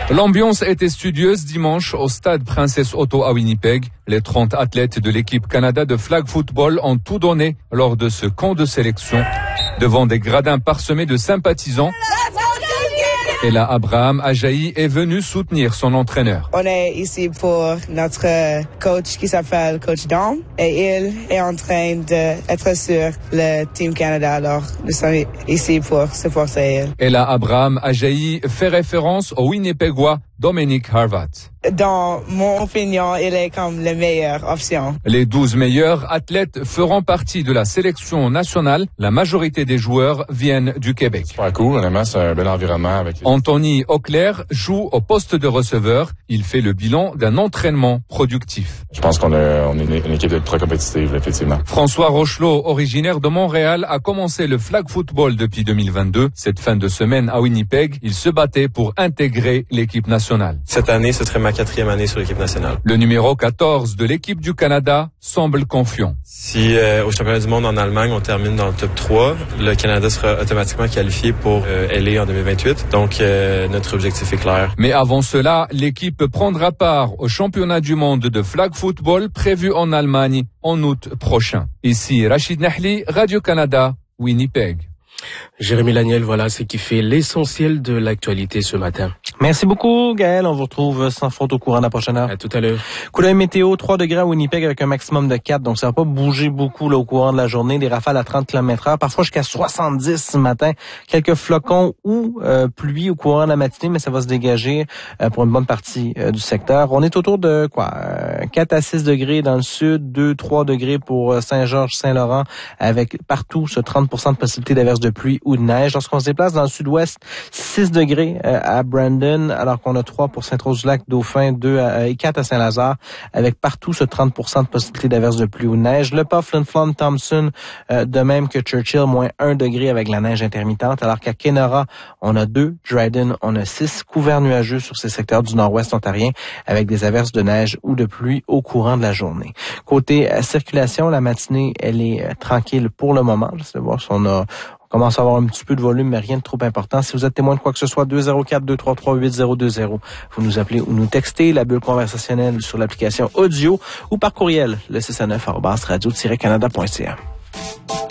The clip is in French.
L'ambiance était studieuse dimanche au stade Princesse Auto à Winnipeg. Les 30 athlètes de l'équipe Canada de flag football ont tout donné lors de ce camp de sélection devant des gradins parsemés de sympathisants. Et là, Abraham Ajaï est venu soutenir son entraîneur. On est ici pour notre coach qui s'appelle Coach Dom et il est en train d'être sur le Team Canada. Alors, nous sommes ici pour supporter il. Et là, Abraham Ajaï fait référence au Winnipégois Dominic Harvat. Dans mon opinion, il est comme la meilleure option. Les 12 meilleurs athlètes feront partie de la sélection nationale. La majorité des joueurs viennent du Québec. Super cool, honnêtement, c'est un bel environnement. Anthony Auclair joue au poste de receveur. Il fait le bilan d'un entraînement productif. Je pense qu'on est une équipe très compétitive, effectivement. François Rochelot, originaire de Montréal, a commencé le flag football depuis 2022. Cette fin de semaine à Winnipeg, il se battait pour intégrer l'équipe nationale. Cette année, ce serait ma 4e année sur l'équipe nationale. Le numéro 14 de l'équipe du Canada semble confiant. Si au championnat du monde en Allemagne, on termine dans le top 3, le Canada sera automatiquement qualifié pour LA en 2028. Donc, notre objectif est clair. Mais avant cela, l'équipe prendra part au championnat du monde de flag football prévu en Allemagne en août prochain. Ici, Rachid Nahli, Radio-Canada, Winnipeg. Jérémy Laniel, voilà ce qui fait l'essentiel de l'actualité ce matin. Merci beaucoup, Gaël. On vous retrouve sans faute au courant de la prochaine heure. À tout à l'heure. Coup d'œil météo, 3 degrés à Winnipeg avec un maximum de 4, donc ça va pas bouger beaucoup là au courant de la journée. Des rafales à 30 km/h, parfois jusqu'à 70 ce matin. Quelques flocons ou pluie au courant de la matinée, mais ça va se dégager pour une bonne partie du secteur. On est autour de 4 à 6 degrés dans le sud, 2-3 degrés pour Saint-Georges, Saint-Laurent, avec partout ce 30% de possibilité d'averse de pluie ou de neige. Lorsqu'on se déplace dans le sud-ouest, 6 degrés à Brandon, alors qu'on a 3 pour Sainte-Rose-du-Lac, Dauphin, 2 et 4 à Saint-Lazare, avec partout ce 30% de possibilité d'averse de pluie ou de neige. Le Pas, Flin Flon, Thompson, de même que Churchill, moins 1 degré avec la neige intermittente, alors qu'à Kenora, on a 2, Dryden, on a 6, couvert nuageux sur ces secteurs du nord-ouest ontarien, avec des averses de neige ou de pluie au courant de la journée. Côté circulation, la matinée, elle est tranquille pour le moment. Je sais voir si on commence à avoir un petit peu de volume, mais rien de trop important. Si vous êtes témoin de quoi que ce soit, 204-233-8020. Vous nous appelez ou nous textez la bulle conversationnelle sur l'application audio ou par courriel, le 6à9@radio-canada.ca.